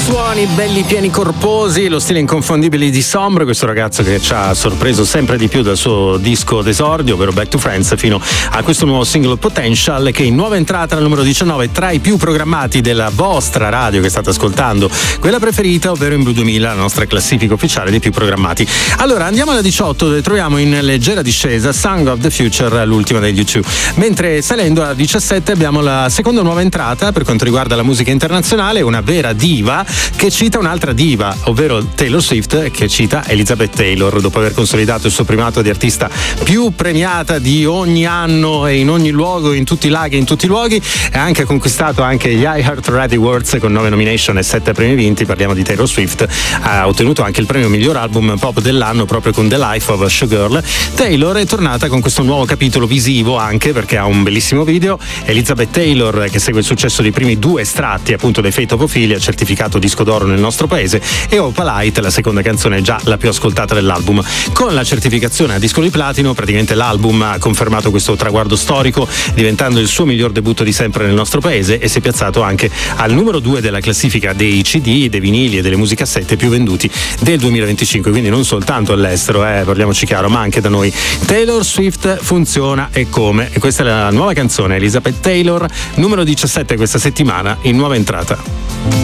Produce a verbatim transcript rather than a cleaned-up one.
Suoni belli pieni corposi, lo stile inconfondibile di Sombre, questo ragazzo che ci ha sorpreso sempre di più dal suo disco d'esordio, ovvero Back to Friends, fino a questo nuovo singolo Potential, che in nuova entrata al numero diciannove tra i più programmati della vostra radio che state ascoltando, quella preferita, ovvero in Blu duemila, la nostra classifica ufficiale dei più programmati. Allora andiamo alla diciotto, dove troviamo in leggera discesa Song of the Future, l'ultima degli U due, mentre salendo alla diciassette abbiamo la seconda nuova entrata per quanto riguarda la musica internazionale, una vera diva che cita un'altra diva, ovvero Taylor Swift, che cita Elizabeth Taylor, dopo aver consolidato il suo primato di artista più premiata di ogni anno e in ogni luogo, in tutti i laghi, in tutti i luoghi, e anche ha conquistato anche gli iHeart Radio Awards con nove nomination e sette premi vinti. Parliamo di Taylor Swift, ha ottenuto anche il premio miglior album pop dell'anno proprio con The Life of a Showgirl. Taylor è tornata con questo nuovo capitolo visivo, anche perché ha un bellissimo video. Elizabeth Taylor, che segue il successo dei primi due estratti appunto dei Fate of Ophelia, certificato disco d'oro nel nostro paese, e Opalite, la seconda canzone già la più ascoltata dell'album. Con la certificazione a disco di platino, praticamente l'album ha confermato questo traguardo storico, diventando il suo miglior debutto di sempre nel nostro paese, e si è piazzato anche al numero due della classifica dei C D, dei vinili e delle musicassette più venduti del duemilaventicinque, quindi non soltanto all'estero, eh, parliamoci chiaro, ma anche da noi. Taylor Swift funziona e come, e questa è la nuova canzone, Elizabeth Taylor, numero diciassette questa settimana in nuova entrata.